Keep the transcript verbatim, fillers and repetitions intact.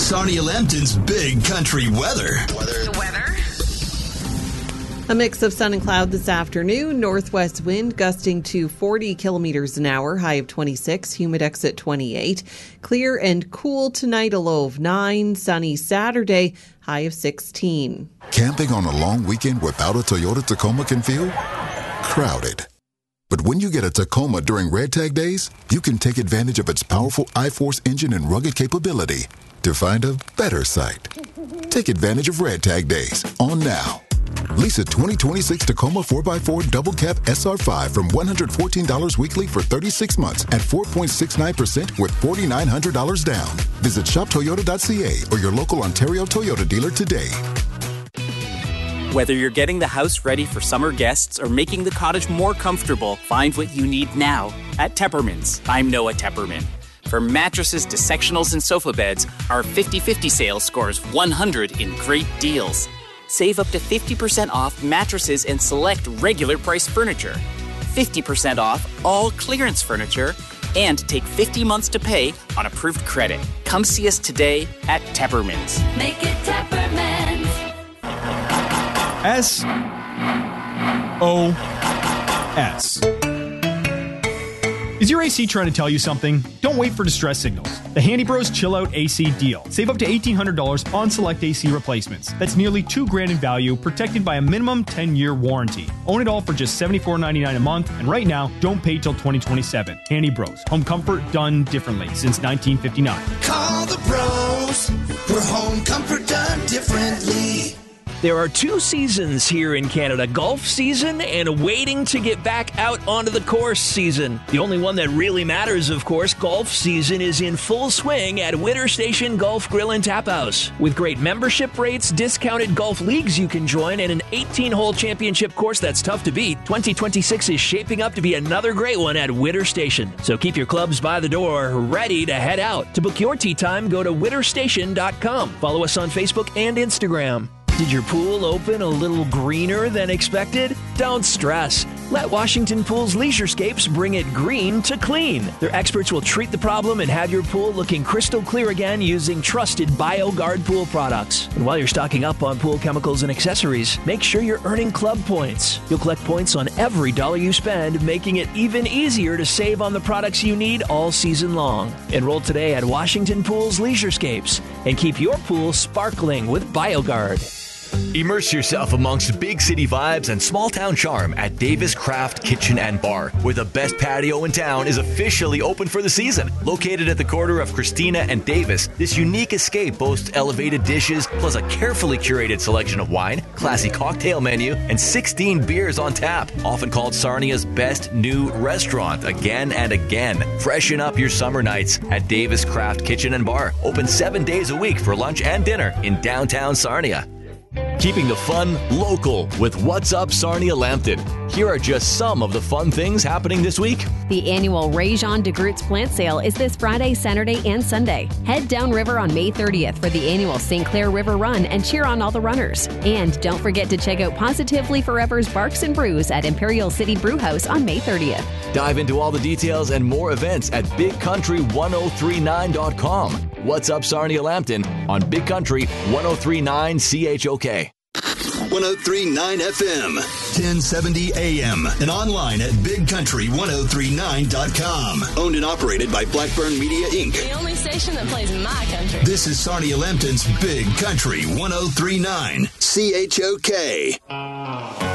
Sarnia Lambton's Big Country Weather. Weather. The weather. A mix of sun and cloud this afternoon. Northwest wind gusting to forty kilometers an hour, high of twenty-six, humidex at twenty-eight. Clear and cool tonight, a low of nine. Sunny Saturday, high of sixteen. Camping on a long weekend without a Toyota Tacoma can feel crowded. But when you get a Tacoma during Red Tag Days, you can take advantage of its powerful I-Force engine and rugged capability to find a better site. Take advantage of Red Tag Days on now. Lease a twenty twenty-six Tacoma four by four Double Cab S R five from one hundred fourteen dollars weekly for thirty-six months at four point six nine percent with four thousand nine hundred dollars down. Visit shop toyota dot c a or your local Ontario Toyota dealer today. Whether you're getting the house ready for summer guests or making the cottage more comfortable, find what you need now at Tepperman's. I'm Noah Tepperman. From mattresses to sectionals and sofa beds, our fifty-fifty sale scores one hundred in great deals. Save up to fifty percent off mattresses and select regular price furniture, fifty percent off all clearance furniture, and take fifty months to pay on approved credit. Come see us today at Tepperman's. Make it Tepperman's. S O S. Is your A C trying to tell you something? Don't wait for distress signals. The Handy Bros Chill Out A C deal. Save up to eighteen hundred dollars on select A C replacements. That's nearly two grand in value, protected by a minimum ten-year warranty. Own it all for just seventy-four ninety-nine a month, and right now, don't pay till twenty twenty-seven. Handy Bros. Home comfort done differently since nineteen fifty-nine. Call the pros for home comfort done differently. There are two seasons here in Canada, golf season and waiting to get back out onto the course season. The only one that really matters, of course, golf season is in full swing at Witter Station Golf Grill and Tap House. With great membership rates, discounted golf leagues you can join, and an eighteen-hole championship course that's tough to beat, twenty twenty-six is shaping up to be another great one at Witter Station. So keep your clubs by the door, ready to head out. To book your tee time, go to witter station dot com. Follow us on Facebook and Instagram. Did your pool open a little greener than expected? Don't stress. Let Washington Pool's Leisurescapes bring it green to clean. Their experts will treat the problem and have your pool looking crystal clear again using trusted BioGuard pool products. And while you're stocking up on pool chemicals and accessories, make sure you're earning club points. You'll collect points on every dollar you spend, making it even easier to save on the products you need all season long. Enroll today at Washington Pool's Leisurescapes and keep your pool sparkling with BioGuard. Immerse yourself amongst big city vibes and small town charm at Davis Craft Kitchen and Bar, where the best patio in town is officially open for the season. Located at the corner of Christina and Davis, this unique escape boasts elevated dishes, plus a carefully curated selection of wine, classy cocktail menu, and sixteen beers on tap. Often called Sarnia's best new restaurant again and again. Freshen up your summer nights at Davis Craft Kitchen and Bar. Open seven days a week for lunch and dinner in downtown Sarnia. Keeping the fun local with What's Up Sarnia Lambton. Here are just some of the fun things happening this week. The annual Réjean de Groot's plant sale is this Friday, Saturday, and Sunday. Head downriver on May thirtieth for the annual Saint Clair River Run and cheer on all the runners. And don't forget to check out Positively Forever's Barks and Brews at Imperial City Brewhouse on May thirtieth. Dive into all the details and more events at big country ten thirty-nine dot com. What's Up Sarnia Lambton on Big Country ten thirty-nine C H O K. one oh three point nine F M, ten seventy A M, and online at big country ten thirty-nine dot com. Owned and operated by Blackburn Media, Incorporated. The only station that plays my country. This is Sarnia Lambton's Big Country ten thirty-nine C H O K.